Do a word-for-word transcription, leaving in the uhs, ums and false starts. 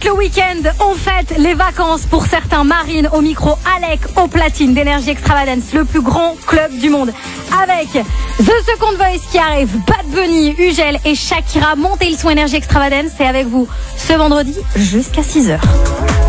fête le week-end, on fête les vacances pour certains. Marine au micro, Alec au platine d'Energy Extravagance, le plus grand club du monde. Avec The Second Voice qui arrive, Bad Bunny, Ugel et Shakira. Montez le son Energy Extravagance, c'est avec vous ce vendredi jusqu'à six heures.